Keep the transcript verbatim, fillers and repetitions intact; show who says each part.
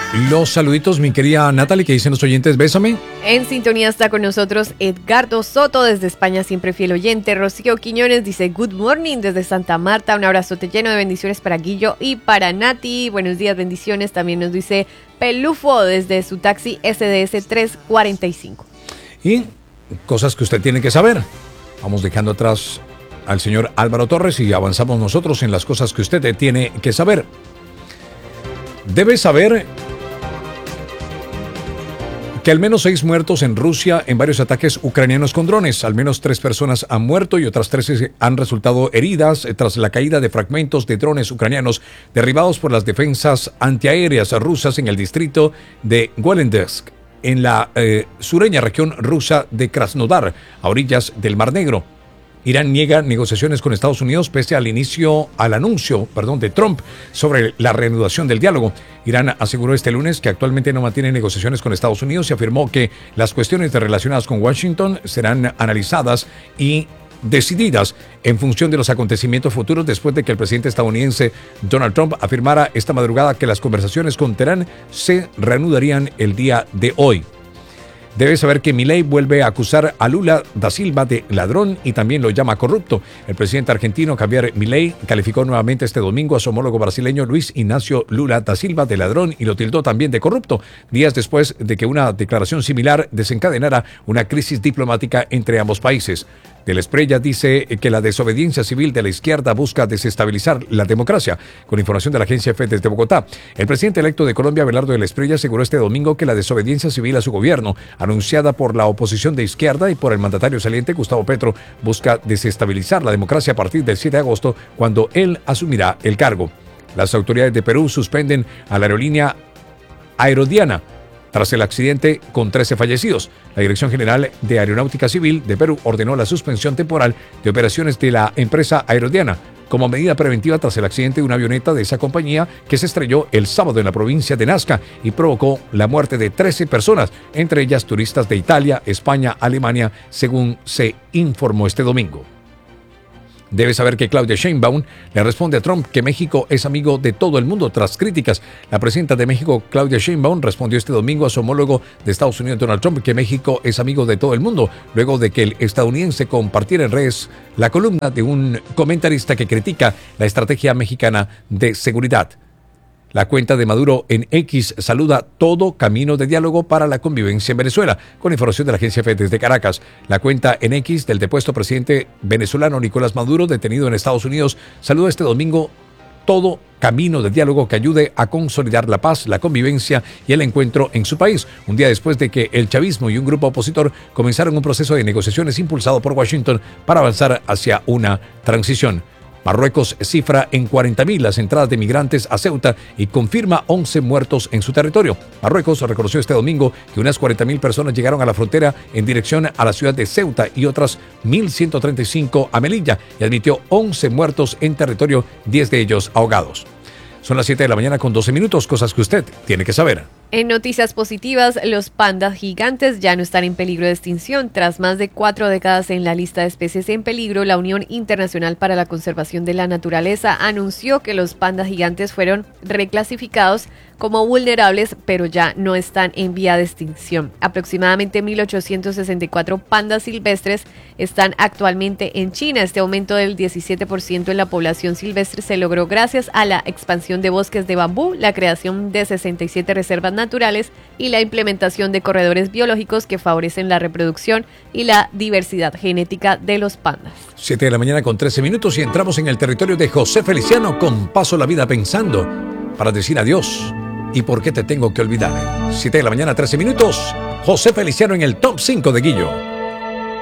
Speaker 1: Los saluditos, mi querida Natalie, que dicen los oyentes, bésame.
Speaker 2: En sintonía está con nosotros Edgardo Soto, desde España, siempre fiel oyente. Rocío Quiñones dice, good morning desde Santa Marta. Un abrazote lleno de bendiciones para Guillo y para Nati. Buenos días, bendiciones. También nos dice Pelufo desde su taxi S D S trescientos cuarenta y cinco.
Speaker 1: Y cosas que usted tiene que saber. Vamos dejando atrás al señor Álvaro Torres y avanzamos nosotros en las cosas que usted tiene que saber. Debe saber que al menos seis muertos en Rusia en varios ataques ucranianos con drones. Al menos tres personas han muerto y otras trece han resultado heridas tras la caída de fragmentos de drones ucranianos derribados por las defensas antiaéreas rusas en el distrito de Volensk, en la eh, sureña región rusa de Krasnodar, a orillas del Mar Negro. Irán niega negociaciones con Estados Unidos pese al inicio, al anuncio, perdón, de Trump sobre la reanudación del diálogo. Irán aseguró este lunes que actualmente no mantiene negociaciones con Estados Unidos y afirmó que las cuestiones relacionadas con Washington serán analizadas y decididas en función de los acontecimientos futuros después de que el presidente estadounidense Donald Trump afirmara esta madrugada que las conversaciones con Teherán se reanudarían el día de hoy. Debe saber que Milei vuelve a acusar a Lula da Silva de ladrón y también lo llama corrupto. El presidente argentino Javier Milei calificó nuevamente este domingo a su homólogo brasileño Luis Ignacio Lula da Silva de ladrón y lo tildó también de corrupto, días después de que una declaración similar desencadenara una crisis diplomática entre ambos países. Del Esprella dice que la desobediencia civil de la izquierda busca desestabilizar la democracia. Con información de la agencia F desde Bogotá, el presidente electo de Colombia, Abelardo del Esprella, aseguró este domingo que la desobediencia civil a su gobierno, anunciada por la oposición de izquierda y por el mandatario saliente Gustavo Petro, busca desestabilizar la democracia a partir del siete de agosto, cuando él asumirá el cargo. Las autoridades de Perú suspenden a la aerolínea Aerodiana tras el accidente con trece fallecidos. La Dirección General de Aeronáutica Civil de Perú ordenó la suspensión temporal de operaciones de la empresa Aerodiana como medida preventiva tras el accidente de una avioneta de esa compañía que se estrelló el sábado en la provincia de Nazca y provocó la muerte de trece personas, entre ellas turistas de Italia, España, Alemania, según se informó este domingo. Debe saber que Claudia Sheinbaum le responde a Trump que México es amigo de todo el mundo tras críticas. La presidenta de México, Claudia Sheinbaum, respondió este domingo a su homólogo de Estados Unidos, Donald Trump, que México es amigo de todo el mundo, luego de que el estadounidense compartiera en redes la columna de un comentarista que critica la estrategia mexicana de seguridad. La cuenta de Maduro en X saluda todo camino de diálogo para la convivencia en Venezuela. Con información de la agencia F desde Caracas, la cuenta en X del depuesto presidente venezolano Nicolás Maduro, detenido en Estados Unidos, saluda este domingo todo camino de diálogo que ayude a consolidar la paz, la convivencia y el encuentro en su país, un día después de que el chavismo y un grupo opositor comenzaron un proceso de negociaciones impulsado por Washington para avanzar hacia una transición. Marruecos cifra en cuarenta mil las entradas de migrantes a Ceuta y confirma once muertos en su territorio. Marruecos reconoció este domingo que unas cuarenta mil personas llegaron a la frontera en dirección a la ciudad de Ceuta y otras mil ciento treinta y cinco a Melilla y admitió once muertos en territorio, diez de ellos ahogados. Son las siete de la mañana con doce minutos, cosas que usted tiene que saber.
Speaker 2: En noticias positivas, los pandas gigantes ya no están en peligro de extinción. Tras más de cuatro décadas en la lista de especies en peligro, la Unión Internacional para la Conservación de la Naturaleza anunció que los pandas gigantes fueron reclasificados como vulnerables, pero ya no están en vía de extinción. Aproximadamente mil ochocientos sesenta y cuatro pandas silvestres están actualmente en China. Este aumento del diecisiete por ciento en la población silvestre se logró gracias a la expansión de bosques de bambú, la creación de sesenta y siete reservas naturales y la implementación de corredores biológicos que favorecen la reproducción y la diversidad genética de los pandas.
Speaker 1: siete de la mañana con trece minutos y entramos en el territorio de José Feliciano con Paso la Vida Pensando para decir adiós. ¿Y por qué te tengo que olvidar? siete de la mañana, trece minutos. José Feliciano en el top cinco de Guillo.